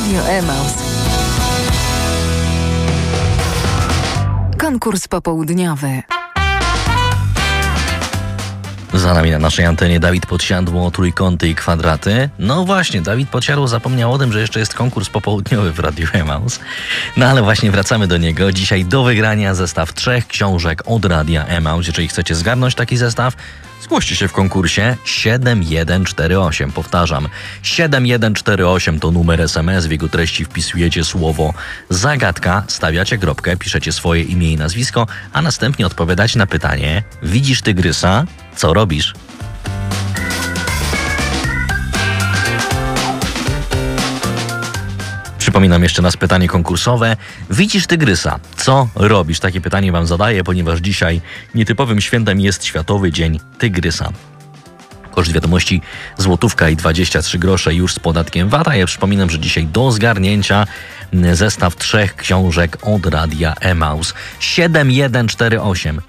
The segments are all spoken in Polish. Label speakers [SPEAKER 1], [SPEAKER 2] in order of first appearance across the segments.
[SPEAKER 1] Radio Emaus. Konkurs popołudniowy.
[SPEAKER 2] Za nami na naszej antenie Dawid Podsiadło, trójkąty i kwadraty. No właśnie, Dawid Podsiadło zapomniał o tym, że jeszcze jest konkurs popołudniowy w Radiu Emaus. No ale właśnie wracamy do niego. Dzisiaj do wygrania zestaw 3 książek od Radia Emaus. Jeżeli chcecie zgarnąć taki zestaw, zgłoście się w konkursie 7148. Powtarzam, 7148 to numer SMS. W jego treści wpisujecie słowo zagadka, stawiacie kropkę, piszecie swoje imię i nazwisko, a następnie odpowiadacie na pytanie: widzisz tygrysa? Co robisz? Przypominam jeszcze raz pytanie konkursowe. Widzisz tygrysa? Co robisz? Takie pytanie wam zadaję, ponieważ dzisiaj nietypowym świętem jest Światowy Dzień Tygrysa. Koszt wiadomości złotówka i 23 grosze już z podatkiem VAT. Ja przypominam, że dzisiaj do zgarnięcia zestaw 3 książek od Radia Emaus. 7148.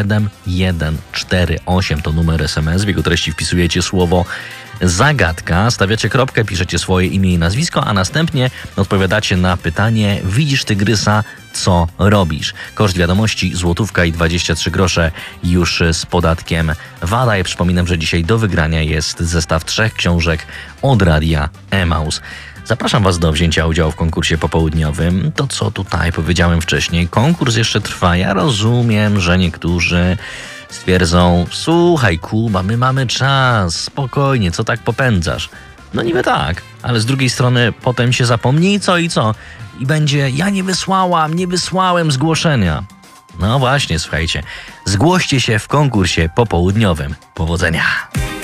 [SPEAKER 2] 7148 to numer SMS. W jego treści wpisujecie słowo zagadka, stawiacie kropkę, piszecie swoje imię i nazwisko, a następnie odpowiadacie na pytanie: widzisz tygrysa? Co robisz? Koszt wiadomości złotówka i 23 grosze już z podatkiem VAT. Ja przypominam, że dzisiaj do wygrania jest zestaw 3 książek od Radia Emaus. Zapraszam Was do wzięcia udziału w konkursie popołudniowym. To, co tutaj powiedziałem wcześniej, konkurs jeszcze trwa. Ja rozumiem, że niektórzy stwierdzą: słuchaj Kuba, my mamy czas, spokojnie, co tak popędzasz? No niby tak, ale z drugiej strony potem się zapomni i co? I będzie: ja nie wysłałem zgłoszenia. No właśnie, słuchajcie, zgłoście się w konkursie popołudniowym. Powodzenia!